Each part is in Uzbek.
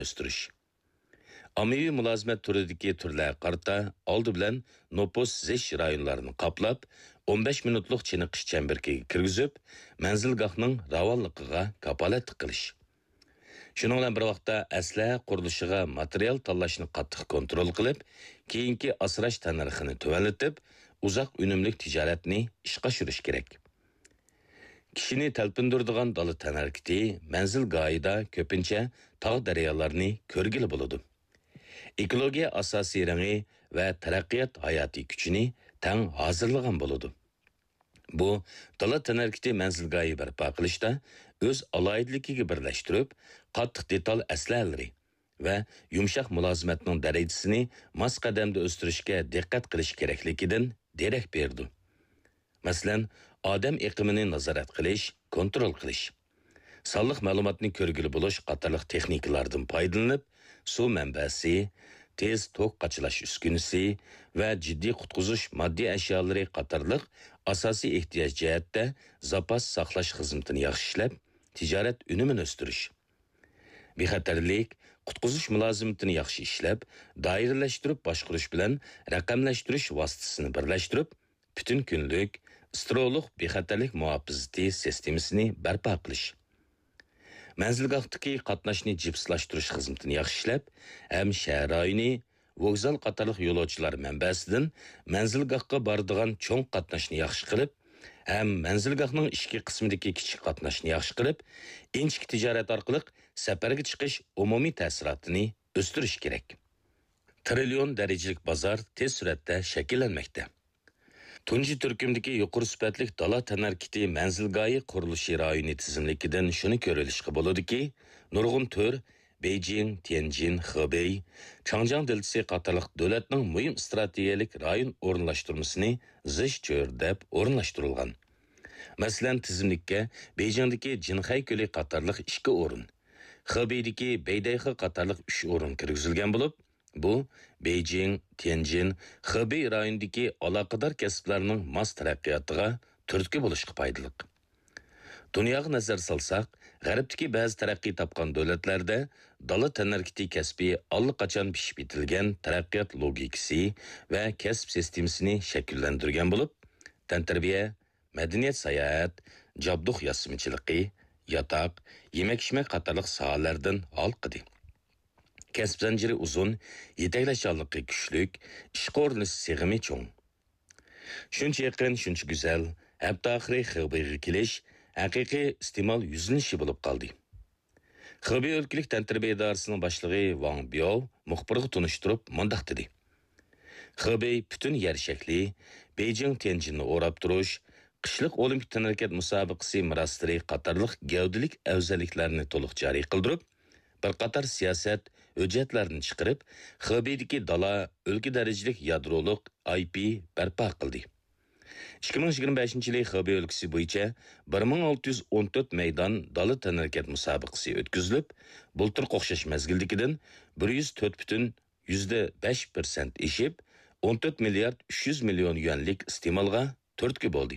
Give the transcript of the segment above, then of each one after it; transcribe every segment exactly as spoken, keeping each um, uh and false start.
o'stirish. Ommaviy mulozimat turidagi turlar qarta oldi bilan nopos zish rayonlarini qoplab, o'n besh minutlik chiniqish chambirkiga kirgizib, manzilgohning ravonligiga kapolatlik qilish. Shuning bilan bir vaqtda asla qurilishiga material tanlashni qattiq kontrol qilib, keyingi asrash tanarxini tuvanlatib, uzoq unumli tijoratni ishga tushirish kerak. Kishini talpindirdigan dala tanarkiti manzilgohida ko'pincha tog' daryolarni ko'rgili bo'ladi. Ekologiya asosiy rangi va taraqqiyot hayotiy kuchini tang hozirlagan bo'ladi. Bu dala tanarkiti manzilgohi barpo qilishda o'z aloyidligiga birlashtirib, qattiq detal aslalari va yumshoq mulozimatning darajasini mos qadamda o'stirishga diqqat qilish kerakligidan derak berdi. Masalan, odam iqimini nazorat qilish, kontrol qilish, sonliq ma'lumotni ko'rgili bo'lish qatorliq texnikalardan foydalanib, suv manbasi, tez tok qachilash uskunasi va jiddiy qutqizish moddiy ashyolari qatorliq asosiy ehtiyoj jihatda zapas saqlash xizmatini yaxshi ishlab, tijorat unumini o'stirish. Bexatarlik, qutqizish mulozimatini yaxshi ishlab, doiralashtirib boshqarish bilan raqamlashtirish vositasini birlashtirib, butun kunlik istiroqliq bexatarlik muhofazati sistemasini barpo qilish. Manzilgohdagi qatnashni jipslashtirish xizmatini yaxshi ishlab, ham shahar rayoni, vokzal qatorliq yo'lovchilar manbasidan manzilgohga boradigan cho'ng qatnashni yaxshi qilib, ham manzilgohning ichki qismidagi kichik qatnashni yaxshi qilib, inchik tijorat orqali safarga chiqish umumiy ta'sirotini o'stirish kerak. Trillion darajalik bozor tez suratda shakllanmoqda. Tunji turkumdagi yuqori sifatli dala tanarkiti manzilgohi qurilishi rayoni tizimligidan shuni ko'rilishga bo'ladiki, nurg'un tur Beijing, Tianjin, Hebei, Changjiang deltasi qatorliq davlatning muhim strategik rayon o'rinlashtirmasini zish cho'rdab o'rinlashtirilgan. Masalan, tizimlikka Beijingdagi Jinhay ko'li qatorliq ikki o'rin, Hebeidagi Beidayxi qatorliq uch o'rin kirgizilgan bo'lib, bu Beijing, Tianjin, Hebei rayonidagi aloqador kasblarning mos taraqqiyotiga turtki bo'lishga foydali. Dunyoga nazar solsak, g'arbdagi ba'zi taraqqiy topgan davlatlarda dala tanarkiti kasbi allaqachon pishib yetilgan taraqqiyot logikasi va kasb sistemasini shakllantirgan bo'lib, tantarbiya, madaniyat sayohat, jabduq yasmichiligi, yotoq, yemak-ichmak qatorliq sohalardan olqidi. Kasb zanjiri uzun, yetaklashanligi kuchlik, ish o'rnisi sig'imi cho'ng. Shuncha yaqin, shuncha go'zal, hatto oxiri Xebeiga kelish haqiqiy iste'mol yuzlanishi bo'lib qoldi. Xebei o'lkalik tantarbiya idorasining boshlig'i Wang Biao muxbirga tunishtirib mundaq dedi. Xebei butun yer shakli, Beijing Tianjinni o'rab turish, qishliq olimpik tanarkat musobaqasi miraslari qatorliq gavdalik afzalliklarni to'liq joriy qildirib, bir qator siyosat hujjatlarini chiqarib, Xebeidagi dala o'lka darajalik yadroliq I P barpo qildi. ikki ming yigirma beshinchi yil Xebei o'lkasi bo'yicha bir ming olti yuz o'n to'rt maydon dala tanarkat musobaqasi o'tkazilib, bultir qo'xshash mazgildikidan bir yuz to'rt butun besh foiz eshib, o'n to'rt milliard uch yuz million yuanlik iste'molga turtki bo'ldi.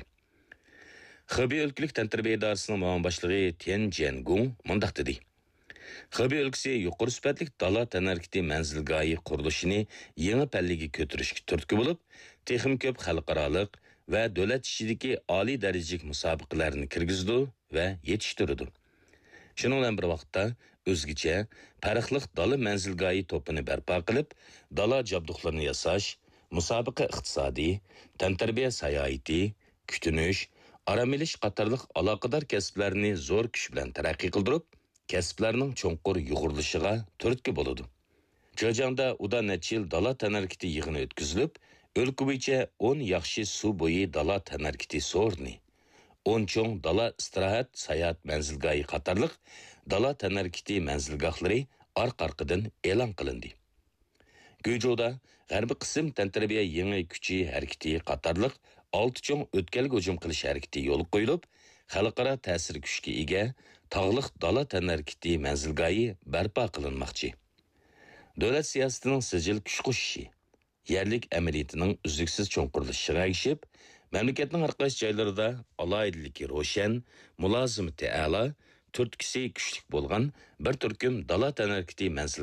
Xebei o'lkalik tantarbiya idorasining muavin boshlig'i Tian Jiangung mundaq dedi. Xebei o'lkasi yuqori sifatli dala tanarkiti manzilgohi qurilishini yangi pallaga ko'tarishga turtki bo'lib, texnik ko'p xalqaroliq va davlat ishidagi oliy darajalik musobaqalarni kirgizdi va yetishtirdi. Shuning bilan bir vaqtda o'zgacha farqli dala manzilgohi to'pini barpo qilib, dala jabduqlarini yasash, musobaqa iqtisodiy, tantarbiya sayohati, kutinish, aramilish qatorliq aloqador kasblarni zo'r kuch bilan taraqqiy qildirib, kasblarning cho'nqur yug'urilishiga turtki bo'ladi. Jo'jangda uda necha yil dala tanarkiti yig'ini o'tkazilib, o'lka bo'yicha o'n yaxshi suv bo'yi dala tanarkiti so'rni, o'n cho'ng dala istirohat sayohat manzilgohi qatorliq dala tanarkiti manzilgohlari orqa-orqadan e'lon qilindi. Gujoda g'arbiy qism tantarbiya yangi kuchi harakati qatorliq olti cho'ng o'tkalga hujum qilish harakati yo'l qo'yilib, xalqaro ta'sir kuchga ega tog'liq dala tanarkiti manzilgohi barpo qilinmoqchi. Davlat siyosatining sijil kuch qo'shishi, yerlik amaliyatining uzluksiz cho'nqurilishiga erishib, mamlakatning har qaysi joylarida aloyidligi ro'shan, mulozimati a'lo, turtkisi kuchlik bo'lgan bir turkum dala tanarkiti manzil